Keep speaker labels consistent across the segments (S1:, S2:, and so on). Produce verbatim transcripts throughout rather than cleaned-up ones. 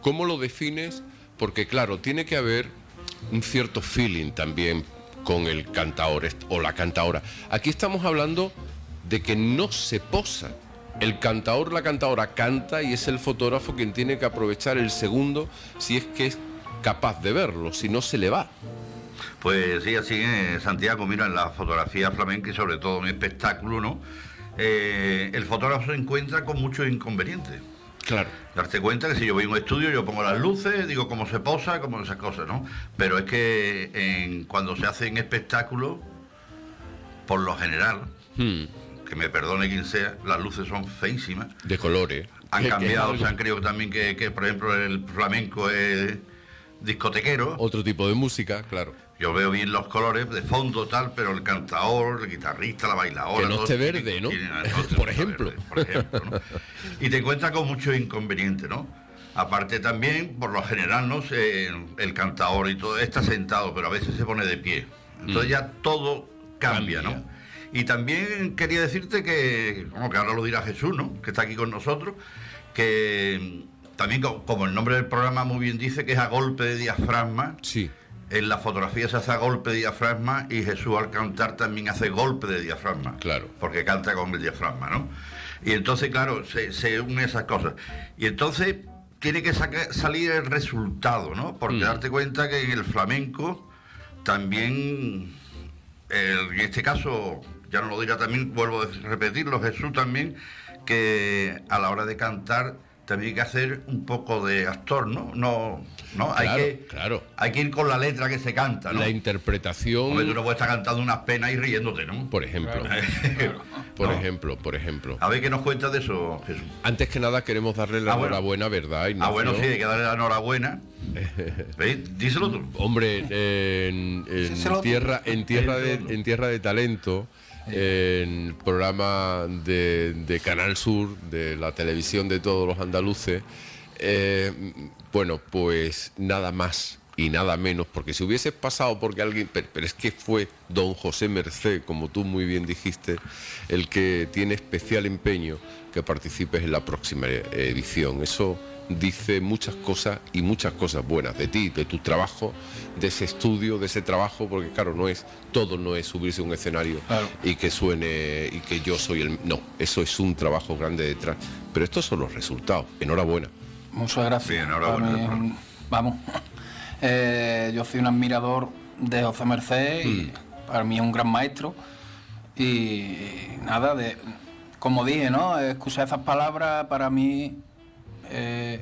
S1: ¿cómo lo defines? Porque claro, tiene que haber un cierto feeling también con el cantaor o la cantaora. Aquí estamos hablando de que no se posa. El cantaor, la cantaora canta y es el fotógrafo quien tiene que aprovechar el segundo si es que es capaz de verlo, si no se le va.
S2: Pues sí, así es, Santiago. Mira, en la fotografía flamenca y sobre todo en espectáculo, ¿no? Eh, el fotógrafo se encuentra con muchos inconvenientes.
S1: Claro.
S2: Darte cuenta que si yo voy a un estudio, yo pongo las luces, digo cómo se posa, cómo esas cosas, ¿no? Pero es que en, cuando se hace en espectáculo, por lo general, hmm. que me perdone quien sea, las luces son feísimas.
S1: De colores.
S2: Han cambiado, se han creído también que, que, por ejemplo, el flamenco es discotequero.
S1: Otro tipo de música, claro.
S2: Yo veo bien los colores de fondo, tal, pero el cantador, el guitarrista, la bailadora...
S1: Que no esté verde, tiene, ¿no? Tiene, no por ejemplo.
S2: Verde, por ejemplo, ¿no? Y te encuentras con muchos inconvenientes, ¿no? Aparte también, por lo general, ¿no? Se, el cantador y todo está sentado, pero a veces se pone de pie. Entonces mm. ya todo cambia, cambia, ¿no? Y también quería decirte que, como que ahora lo dirá Jesús, ¿no? Que está aquí con nosotros, que también, como el nombre del programa muy bien dice, que es a golpe de diafragma.
S1: Sí.
S2: En la fotografía se hace a golpe de diafragma y Jesús al cantar también hace golpe de diafragma.
S1: Claro.
S2: Porque canta con el diafragma, ¿no? Y entonces, claro, se, se unen esas cosas. Y entonces tiene que saca, salir el resultado, ¿no? Porque mm. darte cuenta que en el flamenco también, el, en este caso, ya no lo dirá también, vuelvo a repetirlo, Jesús también, que a la hora de cantar también hay que hacer un poco de actor, ¿no? No, no, hay
S1: claro,
S2: que,
S1: claro.
S2: hay que ir con la letra que se canta, ¿no?
S1: La interpretación.
S2: Hombre, tú no puedes estar cantando unas penas y riéndote, ¿no?
S1: Por ejemplo.
S2: Claro.
S1: por
S2: no.
S1: ejemplo, por ejemplo.
S2: A ver qué nos cuentas de eso, Jesús.
S1: Antes que nada queremos darle la ah, enhorabuena, bueno. ¿verdad, Ignacio?
S2: Ah, bueno, sí, hay que darle la enhorabuena. ¿Veis? Díselo tú.
S1: Hombre, en, en,
S3: sí,
S1: tierra, en, tierra de, en Tierra de Talento, en el programa de, de Canal Sur, de la televisión de todos los andaluces, eh, bueno, pues nada más y nada menos, porque si hubieses pasado porque alguien, pero, pero es que fue don José Mercé, como tú muy bien dijiste, el que tiene especial empeño que participes en la próxima edición. Eso dice muchas cosas y muchas cosas buenas de ti, de tu trabajo, de ese estudio, de ese trabajo, porque claro, no es todo, no es subirse a un escenario claro. y que suene y que yo soy el... No, eso es un trabajo grande detrás, pero estos son los resultados. Enhorabuena.
S3: Muchas gracias.
S2: Sí, enhorabuena.
S3: Mí, vamos, eh, yo soy un admirador de José Mercé y mm. para mí es un gran maestro y nada, de como dije, ¿no? Escuchar esas palabras para mí... Eh,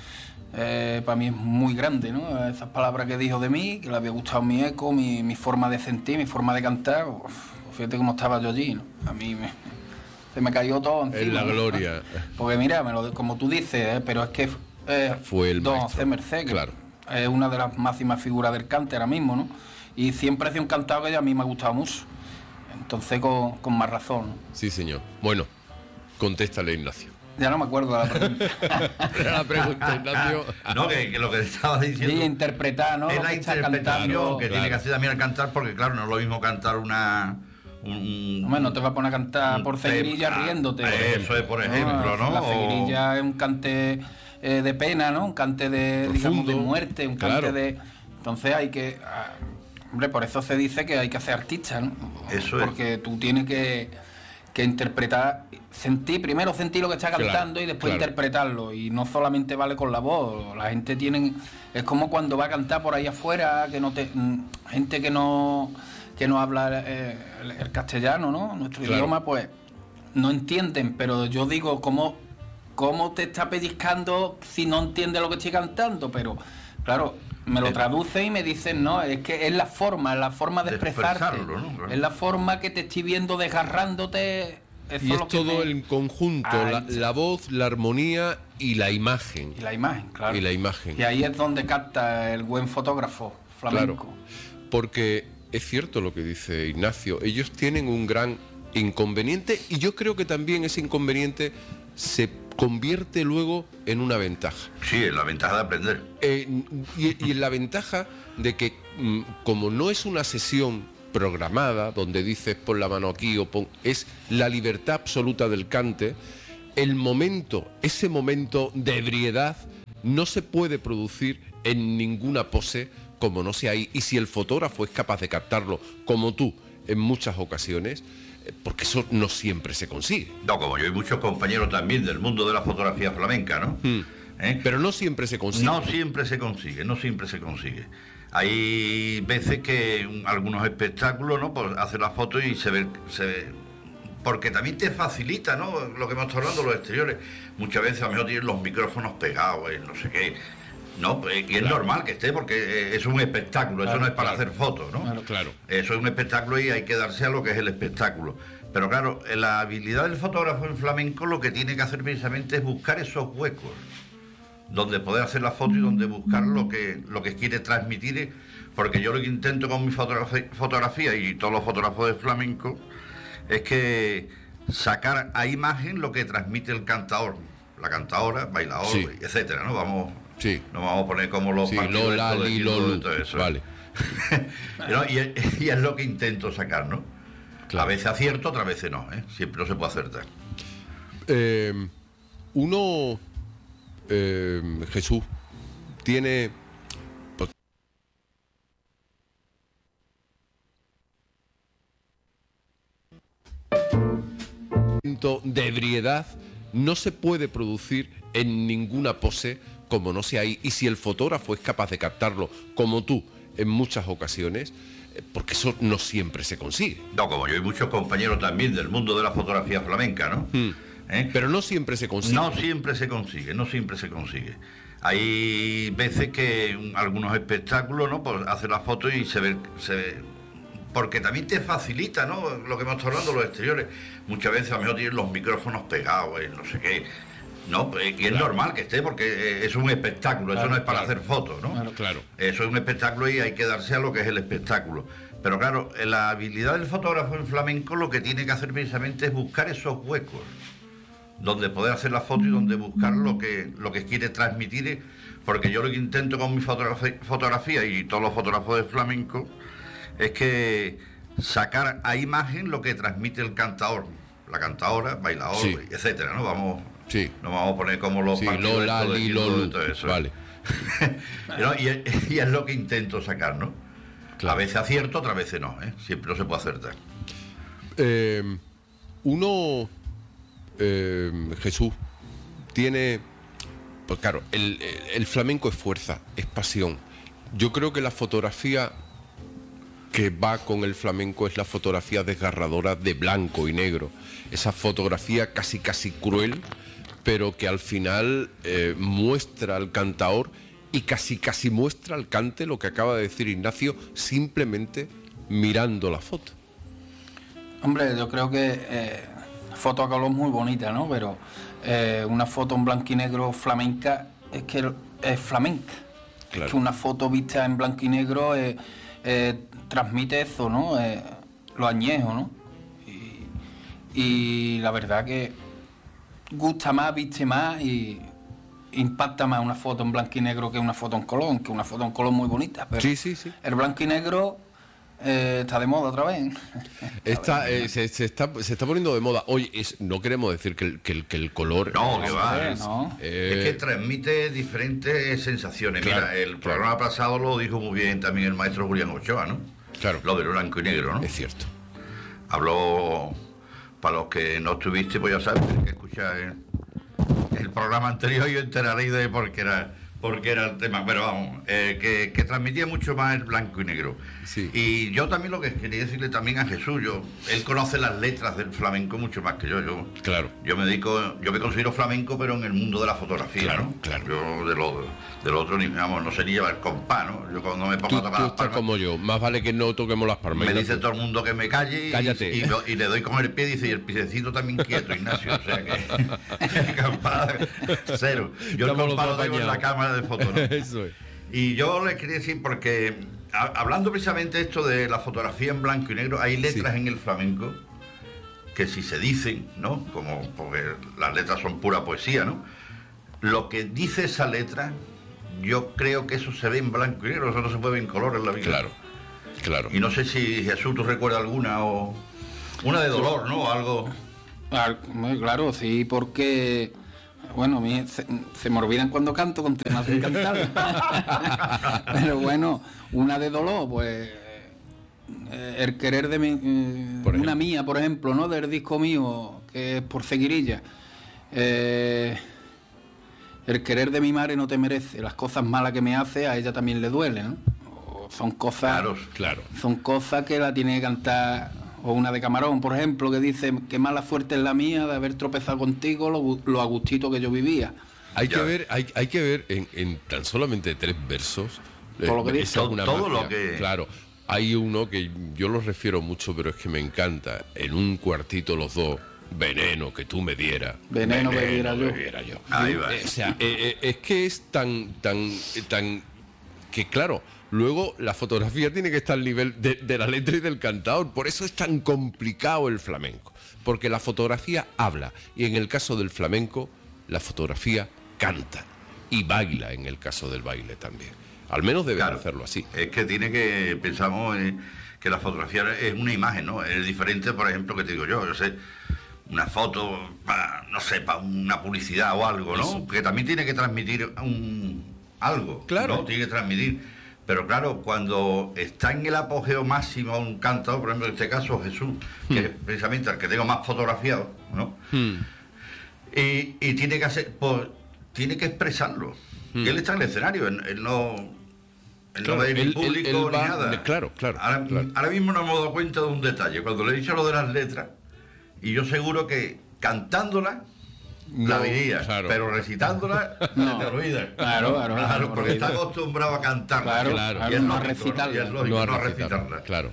S3: eh, para mí es muy grande, ¿no? Esas palabras que dijo de mí, que le había gustado mi eco, mi, mi forma de sentir, mi forma de cantar. Uf, fíjate cómo estaba yo allí, ¿no? A mí me, se me cayó todo encima.
S1: En la
S3: ¿no?
S1: gloria.
S3: Porque mira, me lo, como tú dices, ¿eh? Pero es que eh,
S1: fue el
S3: don
S1: maestro.
S3: José Mercé, que
S1: claro.
S3: es una de las máximas figuras del cante ahora mismo, ¿no? Y siempre hace un cantado que a mí me ha gustado mucho. Entonces con, con más razón, ¿no?
S1: Sí, señor. Bueno, contéstale, Ignacio.
S3: Ya no me acuerdo de la pregunta.
S1: la pregunta, Ignacio.
S2: No, que, que lo que estaba diciendo...
S3: Sí, interpretar, ¿no?
S2: Es
S3: lo
S2: la
S3: que
S2: interpretación que
S1: claro.
S2: tiene que hacer también al cantar, porque claro, no es lo mismo cantar una... Un,
S3: Hombre, no te vas a poner a cantar por ceguirilla riéndote.
S2: Eso es, por ejemplo, ¿no?
S3: La ceguirilla es un cante eh, de pena, ¿no? Un cante de, digamos, de muerte, un cante claro. de... Entonces hay que... Ah, hombre, por eso se dice que hay que ser artista, ¿no?
S2: Eso
S3: es. Porque tú tienes que, que interpretar, sentir, primero sentir lo que está cantando claro, y después claro. interpretarlo. Y no solamente vale con la voz. La gente tiene... Es como cuando va a cantar por ahí afuera, que no te... Gente que no... que no habla eh, el, el castellano, ¿no? Nuestro claro. idioma, pues, no entienden, pero yo digo, ¿cómo, ¿cómo te está pellizcando si no entiende lo que estoy cantando? Pero, claro, me lo traduce y me dicen, no, es que es la forma, es la forma de, de expresarte, ¿no? Claro. Es la forma que te estoy viendo desgarrándote.
S1: Eso y es, es todo me... el conjunto, ah, la, la voz, la armonía y la imagen.
S3: Y la imagen, claro.
S1: Y la imagen.
S3: Y ahí es donde capta el buen fotógrafo flamenco.
S1: Claro, porque... Es cierto lo que dice Ignacio, ellos tienen un gran inconveniente y yo creo que también ese inconveniente se convierte luego en una ventaja.
S2: Sí, en la ventaja de aprender.
S1: Eh, y, y en la ventaja de que como no es una sesión programada, donde dices pon la mano aquí o pon... es la libertad absoluta del cante, el momento, ese momento de ebriedad no se puede producir en ninguna pose como no sea ahí. Y si el fotógrafo es capaz de captarlo, como tú, en muchas ocasiones, porque eso no siempre se consigue.
S2: No, como yo y muchos compañeros también del mundo de la fotografía flamenca, ¿no?
S1: Mm.
S2: ¿Eh?
S1: Pero no siempre se consigue.
S2: No siempre se consigue, no siempre se consigue. Hay veces que un- algunos espectáculos, ¿no? Pues hace la foto y se ve, se ve- porque también te facilita, ¿no? Lo que hemos estado hablando, los exteriores. Muchas veces a lo mejor tienen los micrófonos pegados, eh, no sé qué. No, pues, y es
S1: Claro.
S2: normal que esté porque eh, es un espectáculo,
S3: Claro,
S2: eso no es para
S1: claro.
S2: hacer fotos, ¿no?
S3: Claro.
S1: Claro.
S2: Eso es un espectáculo y hay que darse a lo que es el espectáculo. Pero claro, la habilidad del fotógrafo en flamenco lo que tiene que hacer precisamente es buscar esos huecos donde poder hacer la foto y donde buscar lo que, lo que quiere transmitir. Porque yo lo que intento con mi fotografi- fotografía y todos los fotógrafos de flamenco es que sacar a imagen lo que transmite el cantador, la cantadora, bailador,
S1: Sí.
S2: etcétera, ¿no? Vamos,
S1: Sí.
S2: no vamos a poner como los
S1: Sí,
S2: partidos
S1: Lola,
S2: estos de
S1: Li,
S2: Quildo y
S1: Lolu.
S2: todo eso.
S1: Vale.
S2: ¿No? y, es, y es lo que intento sacar, ¿no?
S1: Claro.
S2: A veces acierto, otras veces no, ¿eh? Siempre no se puede acertar.
S1: Eh, uno, eh, Jesús, tiene... pues, de ebriedad no se puede producir en ninguna pose como no sea ahí. Y si el fotógrafo es capaz de captarlo, como tú, en muchas ocasiones, eh, porque eso no siempre se consigue.
S2: No, como yo y muchos compañeros también del mundo de la fotografía flamenca, ¿no?
S1: Mm.
S2: ¿Eh?
S1: Pero no siempre se consigue.
S2: No siempre se consigue, no siempre se consigue. Hay veces que un- algunos espectáculos, ¿no? Pues hace la foto y se ve, se ve- porque también te facilita, ¿no? Lo que hemos estado hablando, los exteriores. Muchas veces a lo mejor tienen los micrófonos pegados, eh, no sé qué. No, pues, y es
S1: Claro.
S2: normal que esté porque eh, es un espectáculo, eso
S3: Claro,
S2: no es para
S1: claro.
S2: hacer fotos, ¿no?
S3: Claro.
S1: Claro.
S2: Eso es un espectáculo y hay que darse a lo que es el espectáculo. Pero claro, la habilidad del fotógrafo en flamenco lo que tiene que hacer precisamente es buscar esos huecos donde poder hacer la foto y donde buscar lo que, lo que quiere transmitir. Porque yo lo que intento con mi fotografi- fotografía y todos los fotógrafos de flamenco es que sacar a imagen lo que transmite el cantador, la cantadora, bailador,
S1: Sí.
S2: etcétera, ¿no? Vamos,
S1: Sí.
S2: no vamos a poner como los
S1: Sí,
S2: partidos
S1: Lola,
S2: estos de
S1: Li,
S2: Quildo y
S1: Lolu.
S2: todo eso.
S1: Vale.
S2: ¿No? y, es, y es lo que intento sacar, ¿no?
S1: Claro.
S2: A veces acierto, otras veces no, ¿eh? Siempre no se puede acertar.
S1: Eh, uno, eh, Jesús, tiene... Pues claro, el, el flamenco es fuerza, es pasión. Yo creo que la fotografía que va con el flamenco es la fotografía desgarradora de blanco y negro. Esa fotografía casi casi cruel, pero que al final eh, muestra al cantaor y casi casi muestra al cante lo que acaba de decir Ignacio, simplemente mirando la foto.
S3: Hombre, yo creo que eh, foto a color muy bonita, ¿no? Pero eh, una foto en blanco y negro flamenca es que es flamenca.
S1: Claro.
S3: Es que una foto vista en blanco y negro eh, eh, transmite eso, ¿no? Eh, lo añejo, ¿no? Y, y la verdad que gusta más, viste más y impacta más una foto en blanco y negro que una foto en color, que una foto en color muy bonita. Pero
S1: Sí, sí, sí.
S3: el blanco y negro eh, está de moda otra vez.
S1: Esta, eh, se, se está, se está poniendo de moda. Oye, es, no queremos decir que el, que el, que el color...
S2: No, que va.
S3: Hombre,
S2: es-
S3: ¿no?
S1: eh,
S2: Es que transmite diferentes sensaciones.
S1: Claro,
S2: Mira, el programa pasado lo dijo muy bien también el maestro Julián Ochoa, ¿no?
S1: Claro.
S2: Lo del blanco y negro, ¿no?
S1: Es cierto.
S2: Habló, para los que no estuviste, pues ya sabes, tienes que escuchar el, el programa anterior y os enteraréis de por qué era, por qué era el tema. Pero vamos, eh, que, que transmitía mucho más el blanco y negro.
S1: Sí.
S2: Y yo también lo que quería decirle también a Jesús, yo, él conoce las letras del flamenco mucho más que yo. Yo,
S1: Claro.
S2: yo me dedico, yo me considero flamenco, pero en el mundo de la fotografía,
S1: Claro,
S2: ¿no?
S1: claro.
S2: Yo de lo, de lo otro, ni, vamos, no sé ni llevar compás, ¿no? Yo cuando me pongo
S1: Tú,
S2: a tocar
S1: tú
S2: las
S1: estás
S2: palmas,
S1: como yo. Más vale que no toquemos las palmas.
S2: me
S1: Ignacio.
S2: dice todo el mundo que me calle y,
S1: Cállate.
S2: y, lo- y le doy con el pie y dice, y el piececito también quieto, Ignacio. O sea que campada cero. Yo el
S1: Estamos los
S2: compás lo
S1: dos
S2: tengo en la
S1: apañados.
S2: cámara de fotos, ¿no?
S1: Eso es.
S2: Y yo les quería decir, porque a- hablando precisamente esto de la fotografía en blanco y negro, hay letras
S1: Sí.
S2: en el flamenco que si se dicen, ¿no? Como porque las letras son pura poesía, ¿no? Lo que dice esa letra, yo creo que eso se ve en blanco y negro, eso no se puede ver en color en la vida.
S1: Claro. Claro.
S2: Y no sé si Jesús tú recuerdas alguna o una de dolor, ¿no? O algo.
S3: Al- muy claro, sí, porque Bueno, a mí se, se me olvidan cuando canto con temas sin cantar. Pero bueno, una de dolor, pues eh, el querer de mi, eh, una mía, por ejemplo, ¿no? Del disco mío, que es por Seguirilla. Eh, el querer de mi madre no te merece, las cosas malas que me hace a ella también le duele, ¿no? O son cosas,
S2: claro,
S1: claro.
S3: Son cosas que la tiene que cantar. O una de Camarón, por ejemplo, que dice que mala suerte es la mía de haber tropezado contigo lo, lo a gustito que yo vivía.
S1: Hay ya. que ver, hay, hay que ver en, en tan solamente tres versos.
S3: Todo lo que dice.
S2: Todo, todo lo que...
S1: Claro. Hay uno que yo lo refiero mucho, pero es que me encanta. En un cuartito los dos. Veneno que tú me dieras.
S3: Veneno, veneno bebiera yo.
S1: Bebiera yo.
S2: Ahí va.
S1: Eh, o sea, eh, eh, es que es tan, tan, tan... que claro... Luego, la fotografía tiene que estar al nivel de, de la letra y del cantador. Por eso es tan complicado el flamenco. Porque la fotografía habla. Y en el caso del flamenco, la fotografía canta. Y baila en el caso del baile también. Al menos deben claro, hacerlo así.
S2: Es que tiene que... Pensamos en, que la fotografía es una imagen, ¿no? Es diferente, por ejemplo, que te digo yo. Yo sé, una foto, para, no sé, para una publicidad o algo, ¿no? Eso. Que también tiene que transmitir un, algo.
S1: Claro.
S2: ¿no? Tiene que transmitir... Pero claro, cuando está en el apogeo máximo un cantador, por ejemplo, en este caso Jesús, que mm. es precisamente el que tengo más fotografiado, ¿no? Mm. Y, y tiene que hacer, pues, tiene que expresarlo. Mm. Y él está en el escenario, él, él no, él claro, no ve ni público él, él va, ni nada.
S1: Claro, claro
S2: ahora,
S1: claro.
S2: ahora mismo no me he dado cuenta de un detalle. Cuando le he dicho lo de las letras, y yo seguro que cantándola, no, la diría, claro. Pero recitándola no. Te olvidas.
S3: Claro, claro,
S2: claro,
S3: claro
S2: porque está acostumbrado a cantarla.
S3: Claro, claro.
S2: Y es
S3: no
S2: lógico,
S3: a recitarla.
S2: ¿no? Y es lógico,
S1: no a
S2: no a
S1: recitarla.
S2: recitarla.
S1: Claro.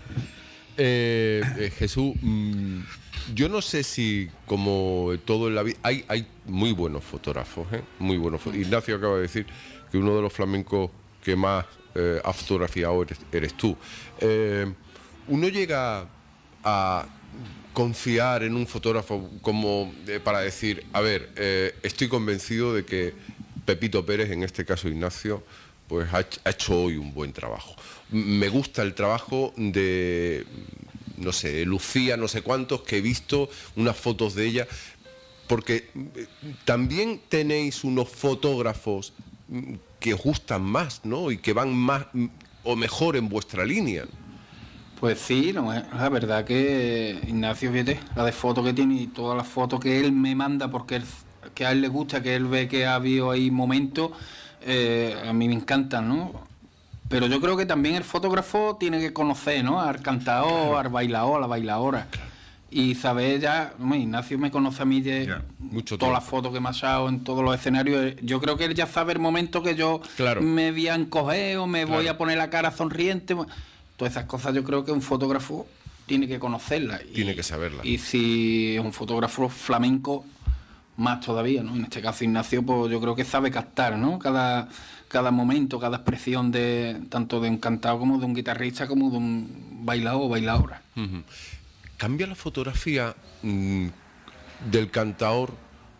S1: Eh, eh, Jesús, mmm, yo no sé si, como todo en la vida, hay, hay muy buenos fotógrafos, ¿eh? Muy buenos. Ignacio acaba de decir que uno de los flamencos que más eh, ha fotografiado eres, eres tú. Eh, uno llega a confiar en un fotógrafo como eh, para decir, a ver, eh, estoy convencido de que Pepito Pérez, en este caso Ignacio, pues ha, ha hecho hoy un buen trabajo. Me gusta el trabajo de, no sé, Lucía, no sé cuántos, que he visto unas fotos de ella, porque también tenéis unos fotógrafos que os gustan más, ¿no? Y que van más o mejor en vuestra línea.
S3: Pues sí, no, la verdad que Ignacio, fíjate, la de fotos que tiene y todas las fotos que él me manda porque él, que a él le gusta, que él ve que ha habido ahí momentos, eh, a mí me encantan, ¿no? Pero yo creo que también el fotógrafo tiene que conocer, ¿no? Al cantador, al bailador, a la bailadora. Y saber ya, bueno, Ignacio me conoce a mí de yeah, mucho todas las fotos que me ha echado en todos los escenarios. Yo creo que él ya sabe el momento que yo claro. me voy a encoger o me claro. voy a poner la cara sonriente. Todas esas cosas yo creo que un fotógrafo tiene que conocerlas.
S1: Tiene
S3: y,
S1: que saberlas.
S3: Y si es un fotógrafo flamenco, más todavía, ¿no? En este caso Ignacio, pues yo creo que sabe captar, ¿no? Cada, cada momento, cada expresión de tanto de un cantado como de un guitarrista, como de un bailador o bailadora.
S1: Uh-huh. ¿Cambia la fotografía mmm, del cantador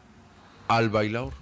S1: al bailador?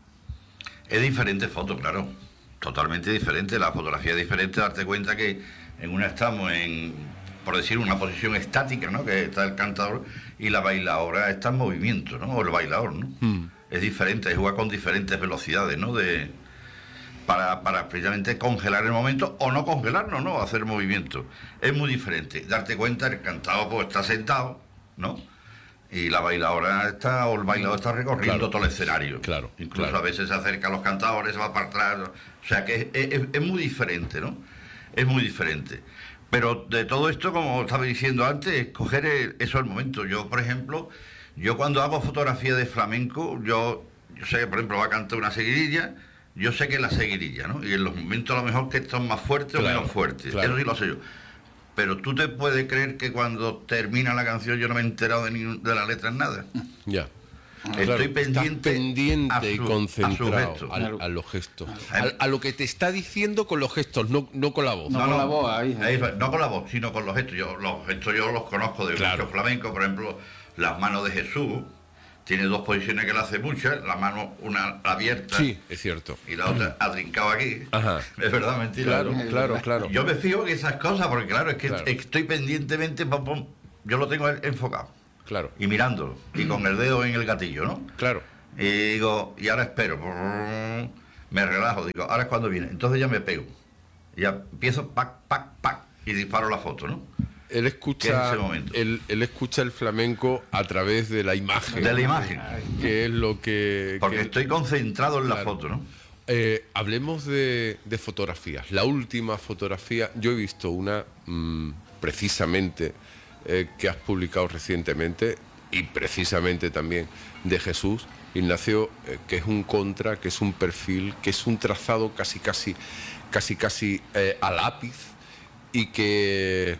S2: Es diferente foto, claro. Totalmente diferente. La fotografía es diferente. Darte cuenta que en una estamos en, por decir, una posición estática, ¿no? Que está el cantador y la bailadora está en movimiento, ¿no? O el bailador, ¿no? Mm. Es diferente, es jugar con diferentes velocidades, ¿no? De, para, para precisamente congelar el momento o no congelarlo, ¿no? Hacer movimiento. Es muy diferente. Darte cuenta, el cantador pues está sentado, ¿no? Y la bailadora está, o el bailador está recorriendo claro. todo el escenario.
S1: Claro.
S2: Incluso
S1: claro.
S2: a veces se acerca a los cantadores, se va para atrás. O sea que es, es, es muy diferente, ¿no? Es muy diferente. Pero de todo esto, como estaba diciendo antes, escoger el, eso al momento. Yo, por ejemplo, yo cuando hago fotografía de flamenco, yo, yo sé que, por ejemplo, va a cantar una seguidilla, yo sé que es la seguidilla, ¿no? Y en los momentos a lo mejor que están más fuertes claro, o menos fuertes. Claro. Eso sí lo sé yo. Pero tú te puedes creer que cuando termina la canción yo no me he enterado de, ni, de la letra en nada.
S1: Ya.
S2: Estoy claro, pendiente,
S1: pendiente
S2: a su,
S1: y concentrado
S2: a,
S1: a, a los gestos. A, a lo que te está diciendo con los gestos, no, no con la voz.
S3: No, no con la voz, ahí, ahí.
S2: No con la voz, sino con los gestos. Yo, los gestos yo los conozco de claro. muchos flamencos. Por ejemplo, las manos de Jesús. Tiene dos posiciones que le hace muchas. La mano, una abierta.
S1: Sí, es cierto.
S2: Y la otra atrincada aquí.
S1: Ajá.
S2: Es verdad, mentira.
S1: Claro, ¿no? claro, claro.
S2: Yo me fijo en esas cosas porque, claro, es que
S1: claro.
S2: estoy pendientemente. Pom, pom, yo lo tengo enfocado.
S1: Claro.
S2: Y mirándolo. Y con el dedo en el gatillo, ¿no?
S1: Claro.
S2: Y digo, y ahora espero. Me relajo, digo, ahora es cuando viene. Entonces ya me pego. Ya empiezo, pac, pac, pac, y disparo la foto, ¿no?
S1: Él escucha, él, él escucha el flamenco a través de la imagen.
S2: De la imagen.
S1: Que es lo que...
S2: Porque
S1: que,
S2: estoy concentrado en la
S1: claro.
S2: foto, ¿no?
S1: Eh, hablemos de, de fotografías. La última fotografía, yo he visto una mmm, precisamente eh, que has publicado recientemente y precisamente también de Jesús, Ignacio, eh, que es un contra, que es un perfil, que es un trazado casi casi casi casi eh, a lápiz y que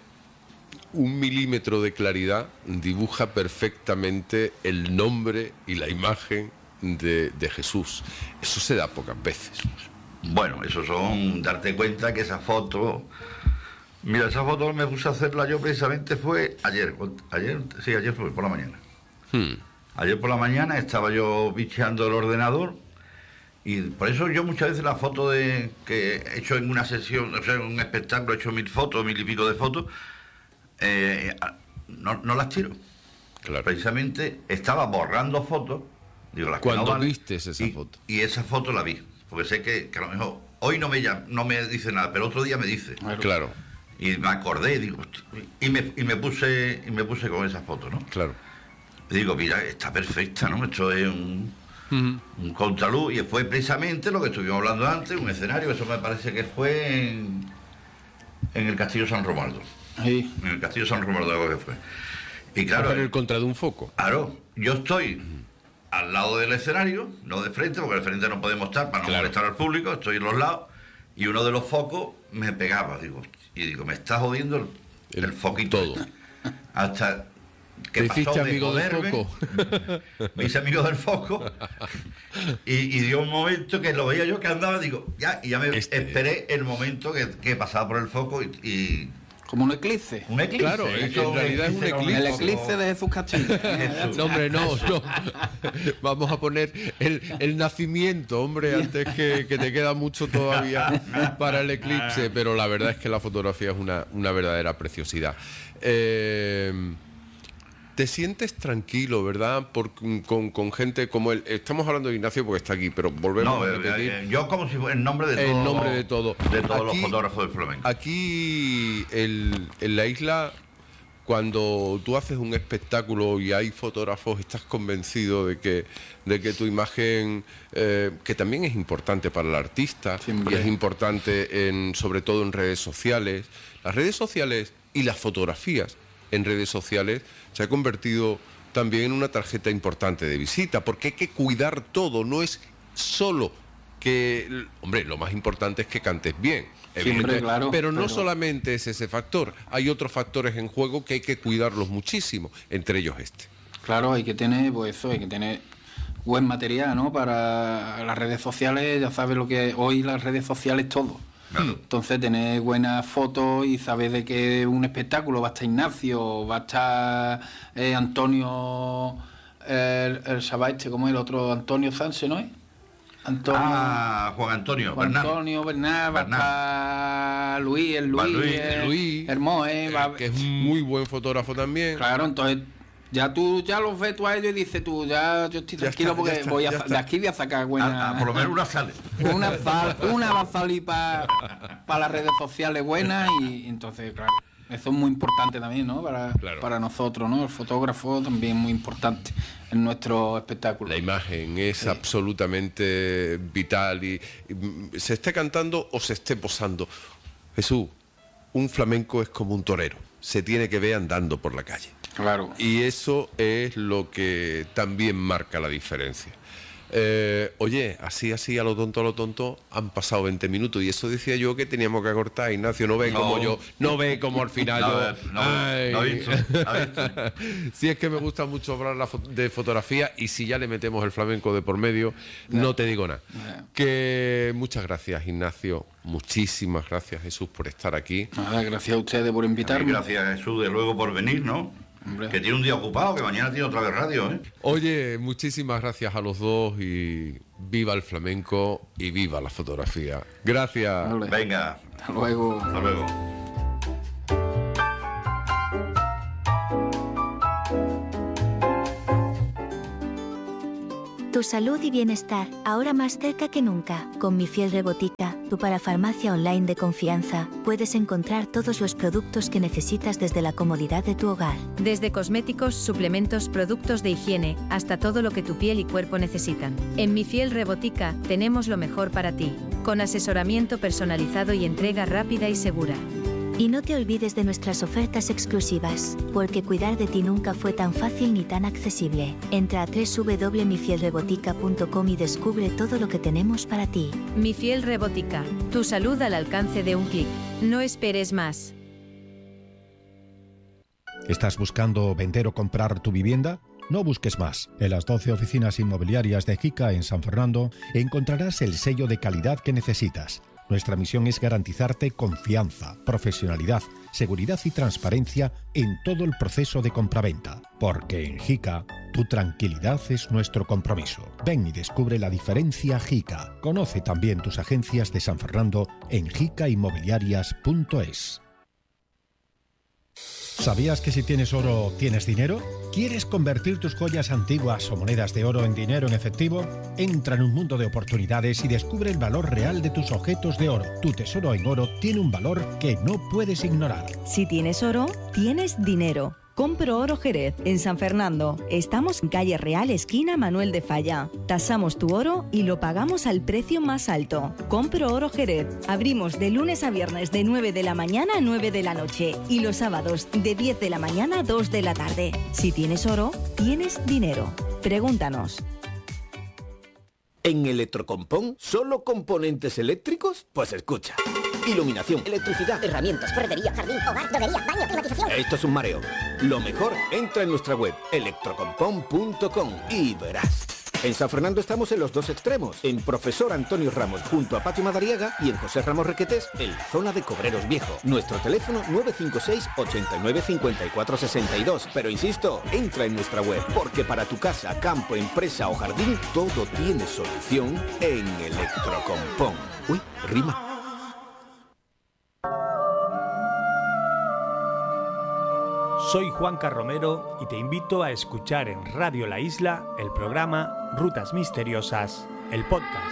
S1: un milímetro de claridad dibuja perfectamente el nombre y la imagen de, de Jesús. Eso se da pocas veces.
S2: Bueno, eso son darte cuenta que esa foto... Mira, esa foto me puse a hacerla yo precisamente fue ayer. Ayer, sí, ayer fue por la mañana. Hmm. Ayer por la mañana estaba yo bicheando el ordenador y por eso yo muchas veces la foto de que he hecho en una sesión, o sea, en un espectáculo he hecho mil fotos, mil y pico de fotos, eh, no, no las tiro.
S1: Claro.
S2: Precisamente estaba borrando fotos. Digo, las
S1: ¿Cuándo
S2: que no valen,
S1: viste esa
S2: y,
S1: foto?
S2: Y esa foto la vi, porque sé que, que a lo mejor hoy no me llama, no me dice nada, pero otro día me dice.
S1: Claro.
S2: Y me acordé, digo, y me, y me puse y me puse con esa foto, ¿no?
S1: Claro.
S2: Y digo, mira, está perfecta, ¿no? Esto es un, uh-huh. un contraluz, y fue precisamente lo que estuvimos hablando antes, un escenario, eso me parece que fue en, en el Castillo San Romualdo.
S3: Sí.
S2: En el Castillo San Romualdo algo que fue. Y claro.
S1: En el contra de un foco.
S2: Claro, yo estoy al lado del escenario, no de frente, porque de frente no podemos estar para no claro. molestar al público, estoy en los lados, y uno de los focos me pegaba, digo, y digo, me está jodiendo el, el, el foquito.
S1: Todo.
S2: Hasta que
S1: ¿Te
S2: pasó
S1: hiciste
S2: de
S1: amigo
S2: joderme,
S1: del foco?
S2: Me hice amigo del foco, y, y dio un momento que lo veía yo que andaba, digo, ya, y ya me este. esperé el momento que, que pasaba por el foco y... y
S3: como un eclipse.
S2: Un eclipse.
S1: Claro, en realidad es un eclipse.
S3: El eclipse de Jesús Castillo.
S1: No, hombre, no, no. Vamos a poner el, el nacimiento, hombre, antes que, que te queda mucho todavía para el eclipse. Pero la verdad es que la fotografía es una, una verdadera preciosidad. Eh, Te sientes tranquilo, ¿verdad? Por, con, con gente como él. Estamos hablando de Ignacio porque está aquí, pero volvemos
S2: no,
S1: a repetir.
S2: Eh, yo como si fuera el nombre de
S1: el
S2: todo,
S1: nombre de todo.
S2: De todos
S1: aquí,
S2: los fotógrafos del flamenco.
S1: Aquí el, en la isla, cuando tú haces un espectáculo y hay fotógrafos, estás convencido de que, de que tu imagen, eh, que también es importante para el artista, Siempre. y es importante en, sobre todo en redes sociales. Las redes sociales y las fotografías en redes sociales se ha convertido también en una tarjeta importante de visita, porque hay que cuidar todo, no es solo que, hombre, lo más importante es que cantes bien,
S3: Siempre, claro,
S1: pero no
S3: pero...
S1: solamente es ese factor, hay otros factores en juego que hay que cuidarlos muchísimo, entre ellos este.
S3: Claro, hay que tener, pues eso, hay que tener buen material, ¿no? Para las redes sociales, ya sabes lo que hoy las redes sociales todo. Claro. Entonces tener buenas fotos y saber de que un espectáculo va a estar Ignacio, va a estar eh, Antonio, el, el Saba este, ¿cómo es el otro? Antonio Sánchez, ¿no es? Antonio,
S2: ah, Juan Antonio
S3: Juan
S2: Bernal.
S3: Antonio Bernal, va a estar Luis, el Luis,
S2: Luis,
S3: el,
S1: Luis
S3: Hermós, eh, va,
S1: que es muy buen fotógrafo también.
S3: Claro, entonces ya tú ya los ves tú a ellos y dices tú, ya yo estoy tranquilo está, porque está, voy a, de aquí voy a sacar buena...
S2: A, a por lo menos una sale.
S3: Una, sal, una va a salir para pa las redes sociales buenas y entonces, claro, eso es muy importante también, ¿no? Para,
S1: claro.
S3: para nosotros, ¿no? El fotógrafo también es muy importante en nuestro espectáculo.
S1: La imagen es sí. absolutamente vital y, y se esté cantando o se esté posando. Jesús, un flamenco es como un torero, se tiene que ver andando por la calle.
S3: Claro.
S1: Y eso es lo que también marca la diferencia. Eh, oye, así, así, a lo tonto, a lo tonto, han pasado veinte minutos. Y eso decía yo que teníamos que acortar. Ignacio, no ve no. como yo, no ve como al final
S2: no,
S1: yo.
S2: No, Ay. no, visto, no visto.
S1: Si es que me gusta mucho hablar de fotografía y si ya le metemos el flamenco de por medio, no, no te digo nada. No. Que muchas gracias, Ignacio. Muchísimas gracias, Jesús, por estar aquí.
S3: Nada, gracias a ustedes por invitarme.
S2: Gracias, Jesús, de luego por venir, ¿no? Hombre. Que tiene un día ocupado, que mañana tiene otra vez radio, ¿eh?
S1: Oye, muchísimas gracias a los dos y viva el flamenco y viva la fotografía. Gracias.
S3: Vale.
S2: Venga.
S3: Hasta luego.
S2: Hasta luego.
S4: Tu salud y bienestar, ahora más cerca que nunca. Con Mi Fiel Rebotica, tu parafarmacia online de confianza, puedes encontrar todos los productos que necesitas desde la comodidad de tu hogar.
S5: Desde cosméticos, suplementos, productos de higiene, hasta todo lo que tu piel y cuerpo necesitan. En Mi Fiel Rebotica, tenemos lo mejor para ti, con asesoramiento personalizado y entrega rápida y segura.
S4: Y no te olvides de nuestras ofertas exclusivas, porque cuidar de ti nunca fue tan fácil ni tan accesible. Entra a doble u doble u doble u punto mi fiel rebotica punto com y descubre todo lo que tenemos para ti.
S5: Mi Fiel Rebotica, tu salud al alcance de un clic. No esperes más.
S6: ¿Estás buscando vender o comprar tu vivienda? No busques más. En las doce oficinas inmobiliarias de Jica en San Fernando encontrarás el sello de calidad que necesitas. Nuestra misión es garantizarte confianza, profesionalidad, seguridad y transparencia en todo el proceso de compraventa. Porque en Jica, tu tranquilidad es nuestro compromiso. Ven y descubre la diferencia Jica. Conoce también tus agencias de San Fernando en jica inmobiliarias punto es. ¿Sabías que si tienes oro, tienes dinero? ¿Quieres convertir tus joyas antiguas o monedas de oro en dinero en efectivo? Entra en un mundo de oportunidades y descubre el valor real de tus objetos de oro. Tu tesoro en oro tiene un valor que no puedes ignorar.
S7: Si tienes oro, tienes dinero. Compro Oro Jerez, en San Fernando. Estamos en calle Real, esquina Manuel de Falla. Tasamos tu oro y lo pagamos al precio más alto. Compro Oro Jerez. Abrimos de lunes a viernes de nueve de la mañana a nueve de la noche y los sábados de diez de la mañana a dos de la tarde. Si tienes oro, tienes dinero. Pregúntanos.
S8: ¿En Electrocompón solo componentes eléctricos? Pues escucha. Iluminación, electricidad,
S9: herramientas, ferretería, jardín, hogar, droguería, baño, climatización.
S8: Esto es un mareo. Lo mejor, entra en nuestra web electrocompón punto com y verás. En San Fernando estamos en los dos extremos, en Profesor Antonio Ramos junto a Patio Madariaga y en José Ramos Requetés en la zona de Cobreros Viejo. Nuestro teléfono nueve cinco seis, ocho nueve, cinco cuatro seis dos. Pero insisto, entra en nuestra web, porque para tu casa, campo, empresa o jardín, todo tiene solución en Electrocompón. Uy, rima.
S10: Soy Juanca Romero y te invito a escuchar en Radio La Isla el programa Rutas Misteriosas, el podcast.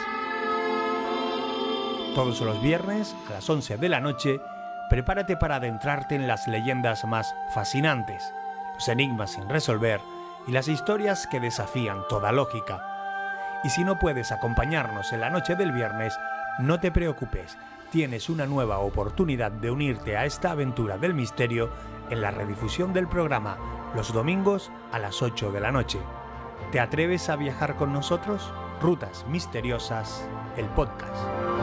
S10: Todos los viernes a las once de la noche, prepárate para adentrarte en las leyendas más fascinantes, los enigmas sin resolver y las historias que desafían toda lógica. Y si no puedes acompañarnos en la noche del viernes, no te preocupes, tienes una nueva oportunidad de unirte a esta aventura del misterio en la redifusión del programa los domingos a las ocho de la noche. ¿Te atreves a viajar con nosotros? Rutas Misteriosas, el podcast.